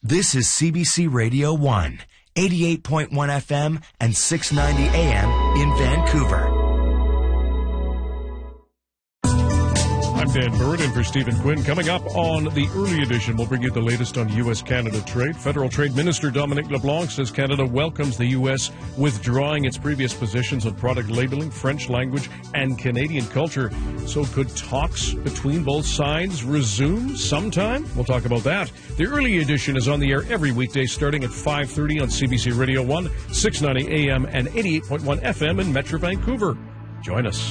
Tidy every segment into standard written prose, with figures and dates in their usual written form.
This is CBC Radio 1, 88.1 FM and 690 AM in Vancouver. I'm Dan Burren in for Stephen Quinn. Coming up on the early edition, we'll bring you the latest on U.S.-Canada trade. Federal Trade Minister Dominic LeBlanc says Canada welcomes the U.S. withdrawing its previous positions on product labeling, French language, and Canadian culture. So could talks between both sides resume sometime? We'll talk about that. The early edition is on the air every weekday starting at 5:30 on CBC Radio 1, 690 AM and 88.1 FM in Metro Vancouver. Join us.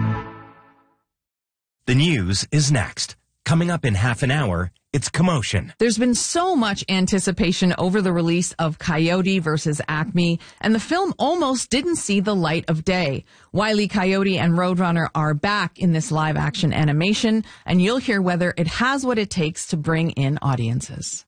The news is next. Coming up in half an hour, it's Commotion. There's been so much anticipation over the release of Coyote versus Acme, and the film almost didn't see the light of day. Wile E. Coyote and Roadrunner are back in this live-action animation, and you'll hear whether it has what it takes to bring in audiences.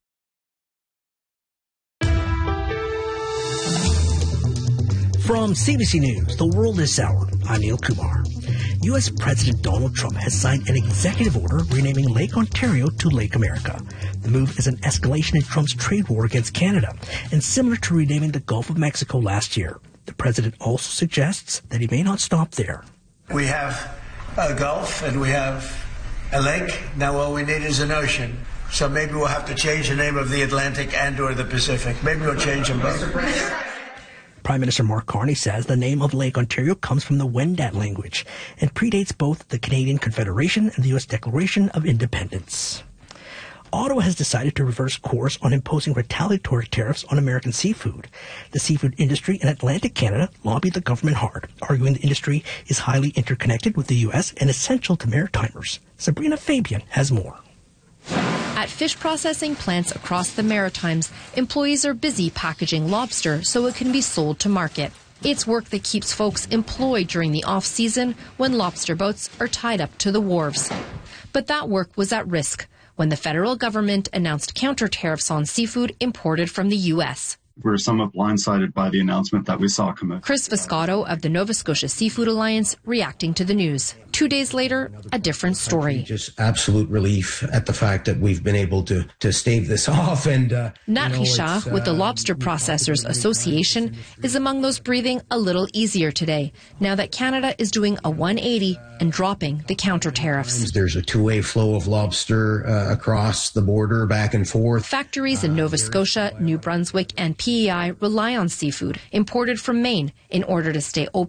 From CBC News, The World is Sour, I'm Neil Kumar. U.S. President Donald Trump has signed an executive order renaming Lake Ontario to Lake America. The move is an escalation in Trump's trade war against Canada and similar to renaming the Gulf of Mexico last year. The president also suggests that he may not stop there. We have a Gulf and we have a lake. Now all we need is an ocean. So maybe we'll have to change the name of the Atlantic and or the Pacific. Maybe we'll change them both. Prime Minister Mark Carney says the name of Lake Ontario comes from the Wendat language and predates both the Canadian Confederation and the U.S. Declaration of Independence. Ottawa has decided to reverse course on imposing retaliatory tariffs on American seafood. The seafood industry in Atlantic Canada lobbied the government hard, arguing the industry is highly interconnected with the U.S. and essential to maritimers. Sabrina Fabian has more. At fish processing plants across the Maritimes, employees are busy packaging lobster so it can be sold to market. It's work that keeps folks employed during the off-season when lobster boats are tied up to the wharves. But that work was at risk when the federal government announced counter tariffs on seafood imported from the U.S. We're somewhat blindsided by the announcement that we saw come out. Chris Viscato of the Nova Scotia Seafood Alliance reacting to the news. 2 days later, a different story. Just absolute relief at the fact that we've been able to stave this off. And Nat Richat with the Lobster Processors Association is among those breathing a little easier today, now that Canada is doing a 180 and dropping the counter tariffs. There's a two-way flow of lobster across the border, back and forth. Factories in Nova Scotia, New Brunswick, and PEI rely on seafood imported from Maine in order to stay open